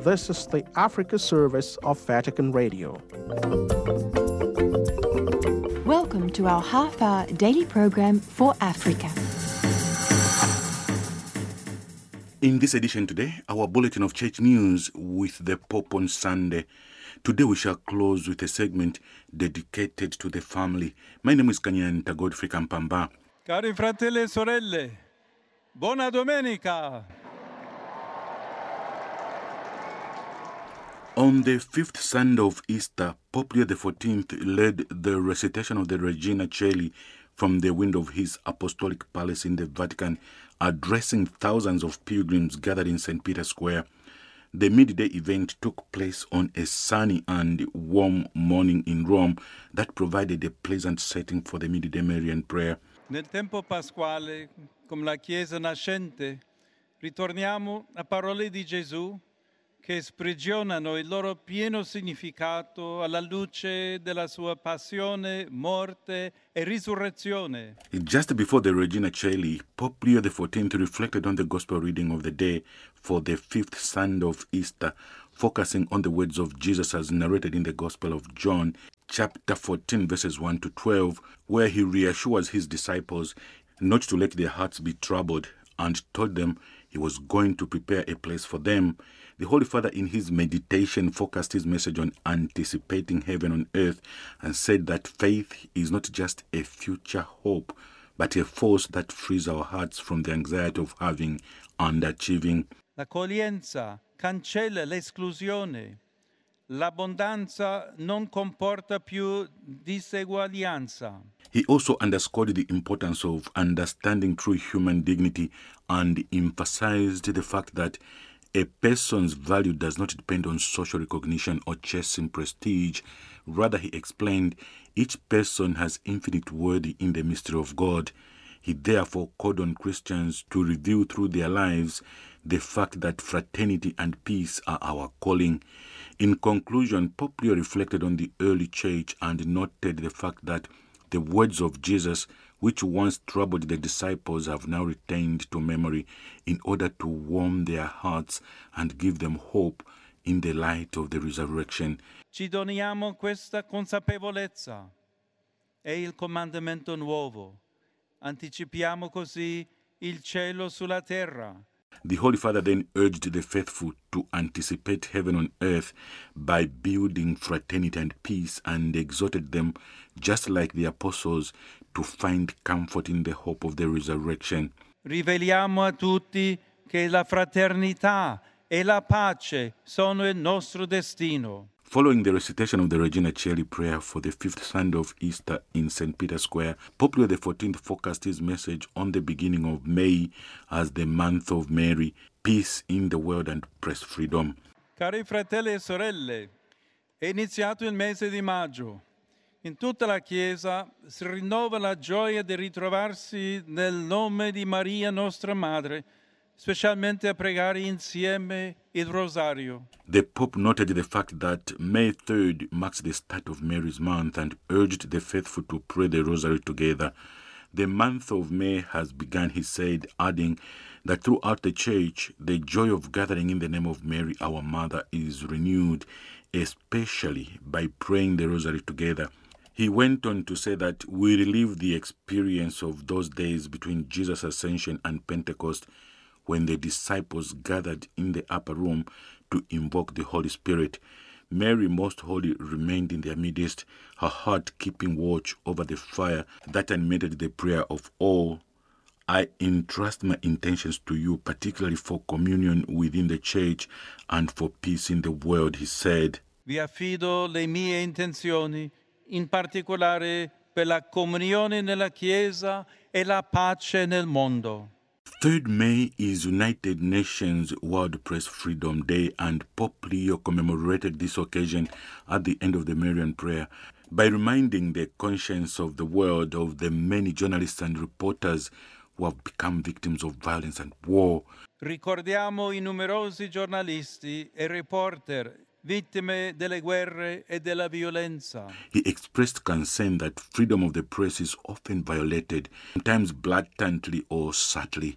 This is the Africa service of Vatican Radio. Welcome to our half-hour daily program for Africa. In this edition today, our bulletin of church news with the Pope on Sunday. Today we shall close with a segment dedicated to the family. My name is Kanyanta Godfrey Kampamba. Cari fratelli e sorelle, buona domenica! On the fifth Sunday of Easter, Pope Leo XIV led the recitation of the Regina Coeli from the window of his apostolic palace in the Vatican, addressing thousands of pilgrims gathered in St. Peter's Square. The midday event took place on a sunny and warm morning in Rome that provided a pleasant setting for the midday Marian prayer. Nel tempo pasquale, come la Chiesa nascente, ritorniamo a parole di Gesù che sprigionano il loro pieno significato alla luce della sua passione, morte e risurrezione. Just before the Regina Coeli, Pope Leo XIV reflected on the gospel reading of the day for the fifth Sunday of Easter, focusing on the words of Jesus as narrated in the Gospel of John, chapter 14, verses 1 to 12, where he reassures his disciples not to let their hearts be troubled and told them he was going to prepare a place for them. The Holy Father, in his meditation, focused his message on anticipating heaven on earth and said that faith is not just a future hope, but a force that frees our hearts from the anxiety of having and achieving. L'accoglienza cancella l'esclusione. L'abbondanza non comporta più diseguaglianza. He also underscored the importance of understanding true human dignity and emphasized the fact that a person's value does not depend on social recognition or chasing prestige. Rather, he explained, each person has infinite worth in the mystery of God. He therefore called on Christians to reveal through their lives the fact that fraternity and peace are our calling. In conclusion, Pope Leo reflected on the early church and noted the fact that the words of Jesus, which once troubled the disciples, have now retained to memory in order to warm their hearts and give them hope in the light of the resurrection. Ci doniamo questa consapevolezza. È il comandamento nuovo. Anticipiamo così il cielo sulla terra. The Holy Father then urged the faithful to anticipate heaven on earth by building fraternity and peace, and exhorted them, just like the apostles, to find comfort in the hope of the resurrection. Riveliamo a tutti che la fraternità e la pace sono il nostro destino. Following the recitation of the Regina Coeli prayer for the fifth Sunday of Easter in St. Peter's Square, Pope Leo XIV focused his message on the beginning of May as the month of Mary, peace in the world and press freedom. Cari fratelli e sorelle, è iniziato il mese di maggio. In tutta la Chiesa si rinnova la gioia di ritrovarsi nel nome di Maria nostra Madre, specialmente a pregare insieme il Rosario. The Pope noted the fact that May 3rd marks the start of Mary's month and urged the faithful to pray the Rosary together. The month of May has begun, he said, adding that throughout the Church, the joy of gathering in the name of Mary, our Mother, is renewed, especially by praying the Rosary together. He went on to say that we relive the experience of those days between Jesus' ascension and Pentecost, when the disciples gathered in the upper room to invoke the Holy Spirit. Mary, most holy, remained in their midst, her heart keeping watch over the fire that animated the prayer of all. I entrust my intentions to you, particularly for communion within the Church and for peace in the world, he said. Vi affido le mie intenzioni, in particolare per la comunione nella Chiesa e la pace nel mondo. 3rd May is United Nations World Press Freedom Day, and Pope Leo commemorated this occasion at the end of the Marian prayer by reminding the conscience of the world of the many journalists and reporters who have become victims of violence and war. Ricordiamo I numerosi giornalisti e reporter vittime delle guerre e della violenza. He expressed concern that freedom of the press is often violated, sometimes blatantly or subtly.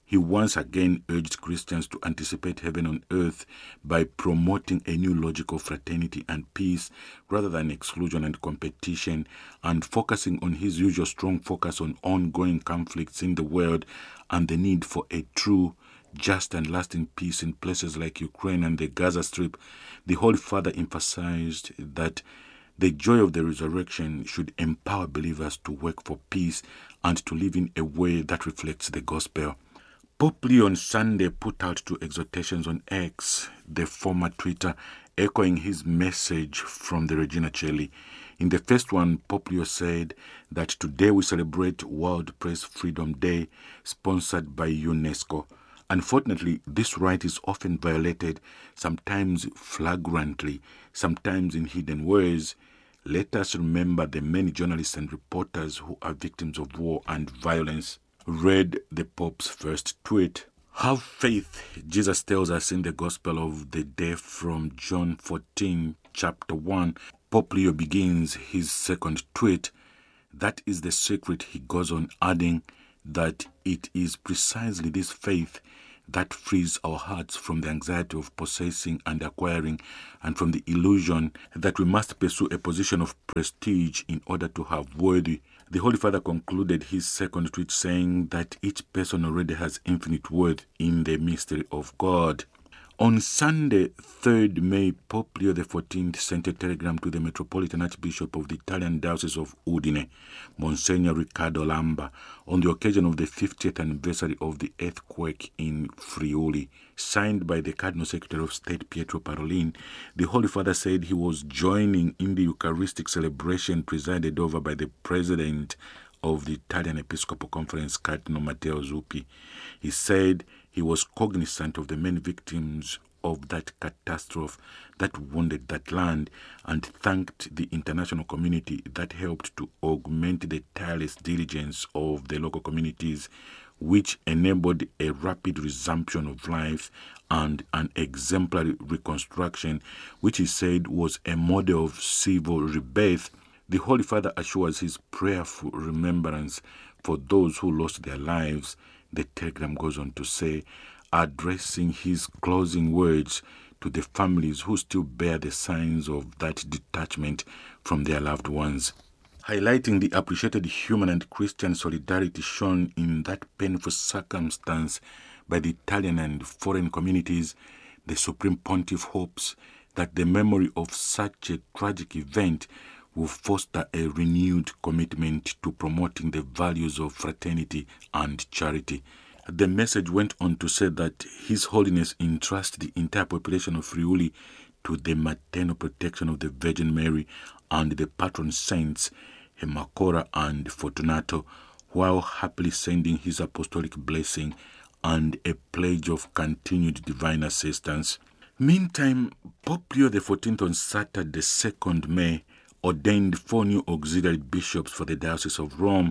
He once again urged Christians to anticipate heaven on earth by promoting a new logic of fraternity and peace rather than exclusion and competition, and focusing on his usual strong focus on ongoing conflicts in the world and the need for a true, just and lasting peace in places like Ukraine and the Gaza Strip. The Holy Father emphasized that the joy of the resurrection should empower believers to work for peace and to live in a way that reflects the gospel. Pope Leo on Sunday put out two exhortations on X, the former Twitter, echoing his message from the Regina Coeli. In the first one, Pope Leo said that today we celebrate World Press Freedom Day, sponsored by UNESCO. Unfortunately, this right is often violated, sometimes flagrantly, sometimes in hidden ways. Let us remember the many journalists and reporters who are victims of war and violence. Read the Pope's first tweet. Have faith, Jesus tells us in the Gospel of the Day from John 14, chapter 1. Pope Leo begins his second tweet. That is the secret, he goes on, adding that it is precisely this faith that frees our hearts from the anxiety of possessing and acquiring, and from the illusion that we must pursue a position of prestige in order to have worthy. The Holy Father concluded his second tweet saying that each person already has infinite worth in the mystery of God. On Sunday, 3rd May, Pope Leo XIV sent a telegram to the Metropolitan Archbishop of the Italian Diocese of Udine, Monsignor Riccardo Lamba, on the occasion of the 50th anniversary of the earthquake in Friuli. Signed by the Cardinal Secretary of State Pietro Parolin, the Holy Father said he was joining in the Eucharistic celebration presided over by the President of the Italian Episcopal Conference, Cardinal Matteo Zuppi. He said he was cognizant of the many victims of that catastrophe that wounded that land, and thanked the international community that helped to augment the tireless diligence of the local communities, which enabled a rapid resumption of life and an exemplary reconstruction, which he said was a model of civil rebirth. The Holy Father assures his prayerful remembrance for those who lost their lives. The telegram goes on to say, addressing his closing words to the families who still bear the signs of that detachment from their loved ones. Highlighting the appreciated human and Christian solidarity shown in that painful circumstance by the Italian and foreign communities, the Supreme Pontiff hopes that the memory of such a tragic event will foster a renewed commitment to promoting the values of fraternity and charity. The message went on to say that His Holiness entrusts the entire population of Friuli to the maternal protection of the Virgin Mary and the patron saints Hemacora and Fortunato, while happily sending his apostolic blessing and a pledge of continued divine assistance. Meantime, Pope Leo XIV on Saturday, 2nd May, ordained 4 new auxiliary bishops for the Diocese of Rome.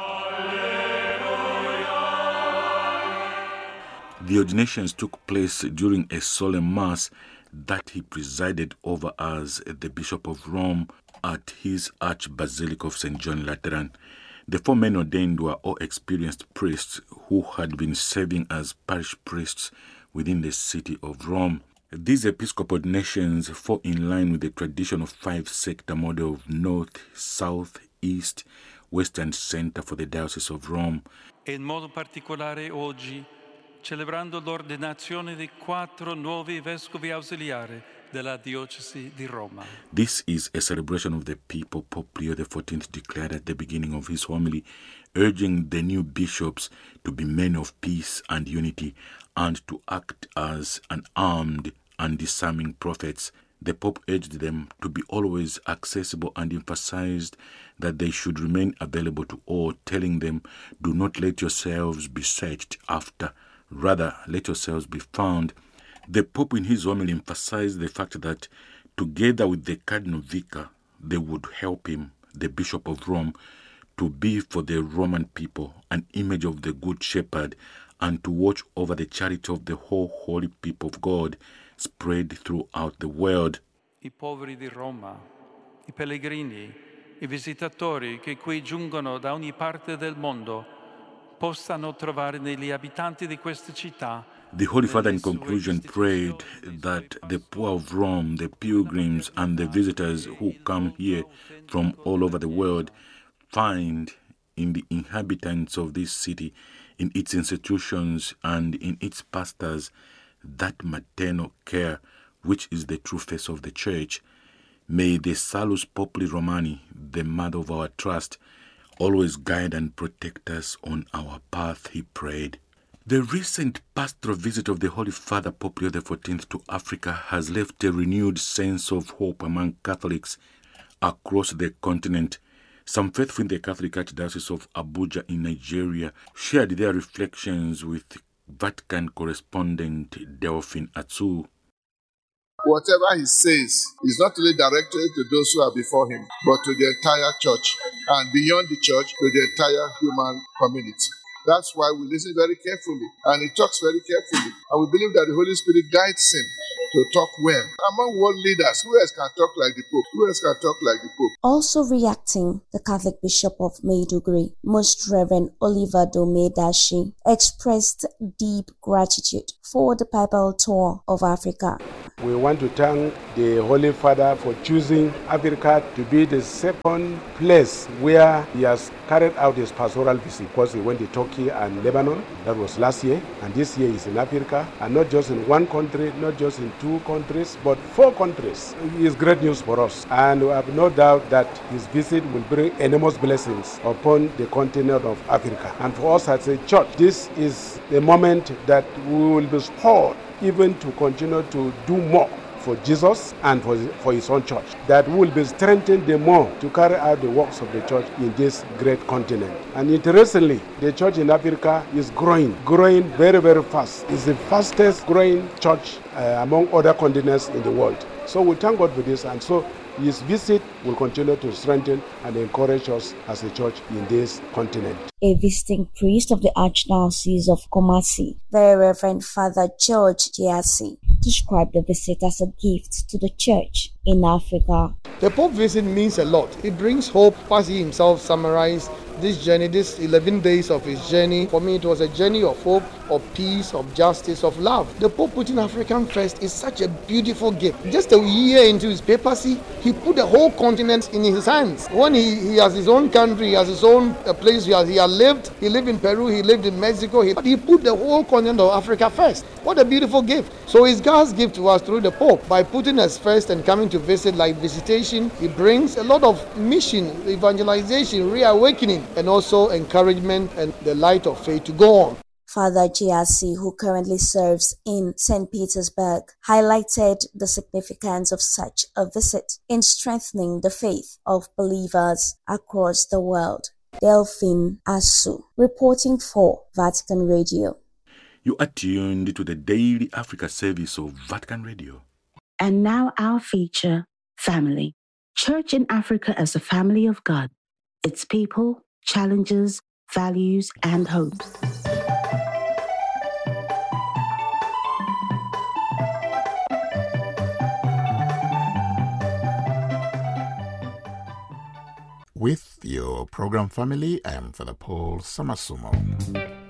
The ordinations took place during a solemn mass that he presided over as the Bishop of Rome at his Archbasilic of St. John Lateran. The 4 men ordained were all experienced priests who had been serving as parish priests within the city of Rome. These episcopal ordinations fall in line with the tradition of 5-sector model of North, South, East, West and Center for the Diocese of Rome. In modo particolare oggi, celebrando l'ordinazione di 4 nuovi vescovi ausiliari della Diocesi di Roma. This is a celebration of the people Pope Leo XIV declared at the beginning of his homily, urging the new bishops to be men of peace and unity and to act as unarmed and disarming prophets. The Pope urged them to be always accessible and emphasized that they should remain available to all, telling them, do not let yourselves be searched after, rather let yourselves be found. The Pope in his homily emphasized the fact that together with the Cardinal Vicar, they would help him, the Bishop of Rome, to be for the Roman people an image of the Good Shepherd and to watch over the charity of the whole holy people of God spread throughout the world. I poveri di Roma, I pellegrini, i visitatori che qui giungono da ogni parte del mondo possano trovare negli abitanti di questa città. The Holy Father, in conclusion, prayed that the poor of Rome, the pilgrims, and the visitors who come here from all over the world find in the inhabitants of this city, in its institutions, and in its pastors, that maternal care which is the true face of the Church. May the Salus Populi Romani, the mother of our trust, always guide and protect us on our path, he prayed. The recent pastoral visit of the Holy Father Pope Leo XIV to Africa has left a renewed sense of hope among Catholics across the continent. Some faithful in the Catholic Archdiocese of Abuja in Nigeria shared their reflections with Vatican correspondent Delphine Atsu. Whatever he says is not only directed to those who are before him, but to the entire church, and beyond the church, to the entire human community. That's why we listen very carefully, and he talks very carefully. And we believe that the Holy Spirit guides him to talk well. Among world leaders, who else can talk like the Pope? Who else can talk like the Pope? Also reacting, the Catholic Bishop of Maiduguri, Most Reverend Oliver Domedashi, expressed deep gratitude for the papal tour of Africa. We want to thank the Holy Father for choosing Africa to be the second place where he has carried out his pastoral visit, because he went to Turkey and Lebanon. That was last year, and this year he's in Africa, and not just in one country, not just in 2 countries, but 4 countries. It is great news for us, and we have no doubt that his visit will bring enormous blessings upon the continent of Africa. And for us as a church, this is the moment that we will be spurred even to continue to do more for Jesus and for his own church, that will be strengthened the more to carry out the works of the church in this great continent. And interestingly, the church in Africa is growing very, very fast. It's the fastest growing church among other continents in the world. So we thank God for this, and so his visit will continue to strengthen and encourage us as a church in this continent. A visiting priest of the Archdiocese of Kumasi, the Reverend Father George Giassi, described the visit as a gift to the church in Africa. The Pope visit means a lot. It brings hope, as he himself summarized this journey, this 11 days of his journey. For me, it was a journey of hope, of peace, of justice, of love. The Pope putting African first is such a beautiful gift. Just a year into his papacy, he put the whole continent in his hands. When he has his own country, he has his own place where he has lived. He lived in Peru, he lived in Mexico, but he put the whole continent of Africa first. What a beautiful gift. So it's God's gift to us through the Pope. By putting us first and coming to visit, like visitation, he brings a lot of mission, evangelization, reawakening, and also encouragement and the light of faith to go on. Father Giassi, who currently serves in St. Petersburg, highlighted the significance of such a visit in strengthening the faith of believers across the world. Delphine Asu, reporting for Vatican Radio. You are tuned to the Daily Africa service of Vatican Radio. And now our feature, Family. Church in Africa as a family of God. Its people, challenges, values, and hopes. With your program Family, I am Father Paul Samasumo.